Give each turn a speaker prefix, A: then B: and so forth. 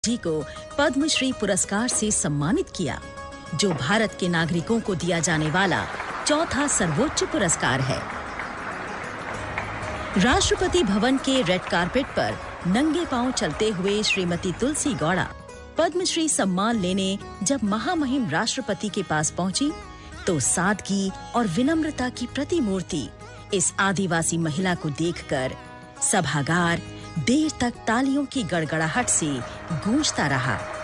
A: जी को पद्मश्री पुरस्कार से सम्मानित किया, जो भारत के नागरिकों को दिया जाने वाला चौथा सर्वोच्च पुरस्कार है। राष्ट्रपति भवन के रेड कारपेट पर नंगे पांव चलते हुए श्रीमती तुलसी गौड़ा पद्मश्री सम्मान लेने जब महामहिम राष्ट्रपति के पास पहुंची, तो सादगी और विनम्रता की प्रतिमूर्ति इस आदिवासी महिला को देखकर सभागार देर तक तालियों की गड़गड़ाहट से गूंजता रहा।